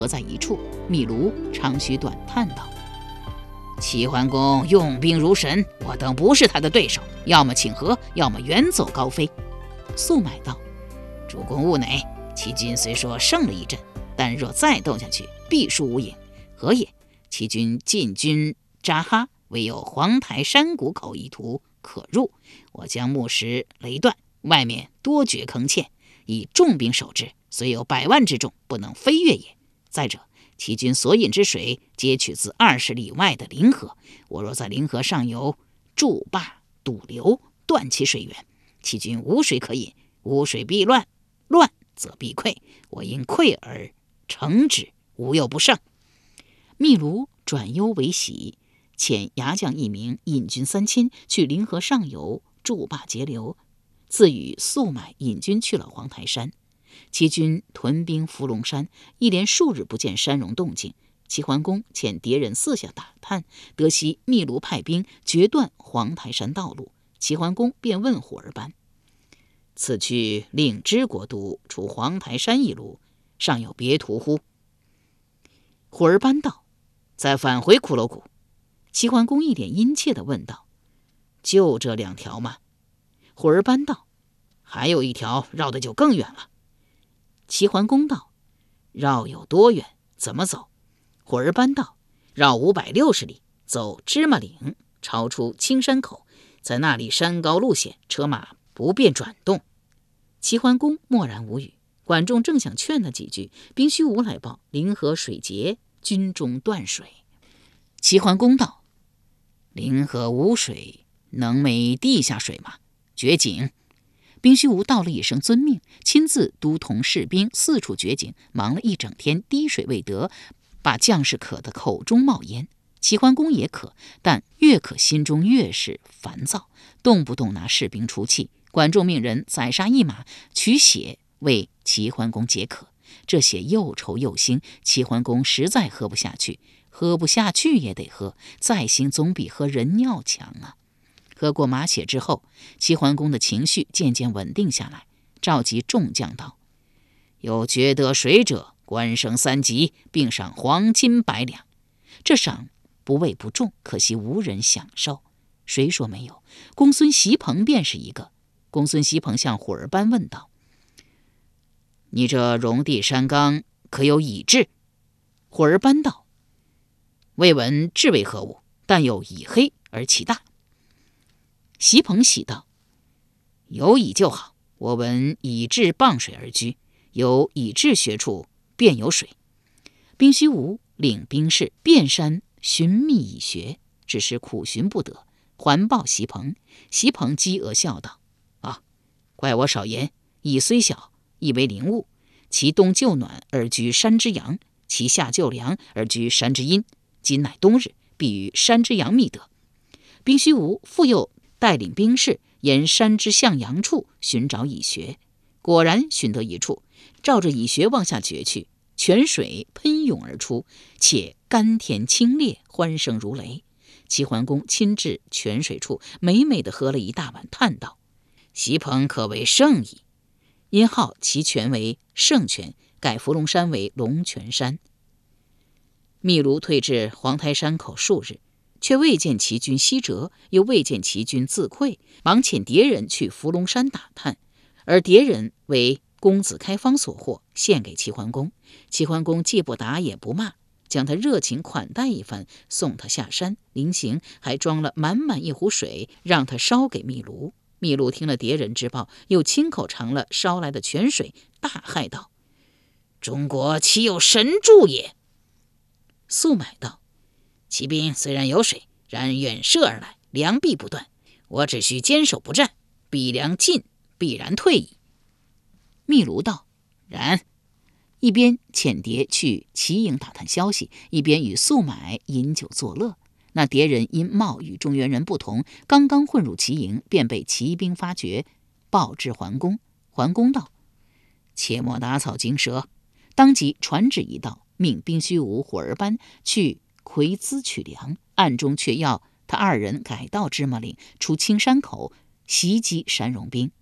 合在一处。秘卢长吁短叹道：“齐桓公用兵如神，我等不是他的对手，要么请和，要么远走高飞。”肃买道：“主公勿馁，齐军虽说胜了一阵，但若再斗下去，必输无影。何也？齐军进军扎哈，唯有黄台山谷口一途可入。我将木石雷断，外面多掘坑堑，以重兵守之，虽有100万之众，不能飞越也。再者，齐军所饮之水，皆取自20里外的临河。我若在临河上游筑坝堵流，断其水源，齐军无水可饮，无水必乱，乱则必溃。我因溃而成之，无有不胜。”秘卢转忧为喜，遣牙将1名引军3000去临河上游筑坝截流，自与肃买引军去了黄台山。齐军屯兵伏龙山，一连数日不见山戎动静。齐桓公遣敌人四下打探，得悉秘卢派兵决断黄台山道路。齐桓公便问虎儿班：“此去令支国都除黄台山一路，尚有别途乎？”虎儿班道：“再返回骷髅谷。”齐桓公一脸殷切地问道：“就这2条吗？”虎儿班道：“还有一条绕的就更远了。”齐桓公道：“绕有多远？怎么走？”虎儿班道：“绕560里，走芝麻岭，超出青山口，在那里山高路险，车马不便转动。”齐桓公默然无语。管仲正想劝他几句，兵虚无来报临河水竭，军中断水。齐桓公道：“临河无水，能没地下水吗？掘井。”兵虚无道了一声遵命，亲自督同士兵四处掘井，忙了一整天，滴水未得，把将士渴得口中冒烟。齐桓公也渴，但越渴心中越是烦躁，动不动拿士兵出气。管仲命人宰杀1马，取血为齐桓公解渴。这血又稠又腥，齐桓公实在喝不下去，喝不下去也得喝，再腥总比喝人尿强啊。喝过马血之后，齐桓公的情绪渐渐稳定下来，召集众将道：“有掘得水者，官升3级，并赏黄金100两。”这赏不为不重，可惜无人享受。谁说没有？公孙袭彭便是一个。公孙袭彭向虎儿班问道：“你这戎地山冈可有乙雉？”虎儿班道：“未闻雉为何物，但有乙黑而其大。”袭彭喜道：“有乙就好，我闻乙雉傍水而居，有乙雉穴处便有水。”兵虚无领兵士遍山寻觅蚁穴，只是苦寻不得，还报袭彭。袭彭讥讹笑道：“啊，怪我少言，蚁虽小，亦为灵物，其冬就暖而居山之阳，其夏就凉而居山之阴。今乃冬日，必于山之阳觅得。”兵虚无复又带领兵士沿山之向阳处寻找蚁穴，果然寻得一处，照着蚁穴往下掘去，泉水喷涌而出，且甘甜清冽，欢声如雷。齐桓公亲至泉水处，美美地喝了一大碗，叹道：“袭彭可谓圣矣。”因号其泉为圣泉，改伏龙山为龙泉山。秘卢退至黄台山口数日，却未见齐军西折，又未见齐军自溃，忙遣敌人去伏龙山打探，而敌人为公子开方所获，献给齐桓公。齐桓公既不打也不骂，将他热情款待一番，送他下山，临行还装了满满一壶水，让他烧给秘卢。秘卢听了敌人之报，又亲口尝了烧来的泉水，大骇道：“中国岂有神助也？”肃买道：“骑兵虽然有水，然远射而来，粮必不断。我只需坚守不战，彼粮尽，必然退矣。”秘卢道：“然。”一边遣谍去齐营打探消息，一边与肃买饮酒作乐。那敌人因貌与中原人不同，刚刚混入齐营，便被齐兵发觉，报至桓公。桓公道：“切莫打草惊蛇。”当即传旨一道，命兵虚无、虎儿班去葵资取粮，暗中却要他2人改道芝麻岭，出青山口袭击山戎兵。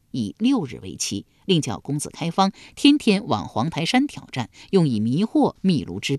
以6日为期，另叫公子开方天天往黄台山挑战，用以迷惑秘卢之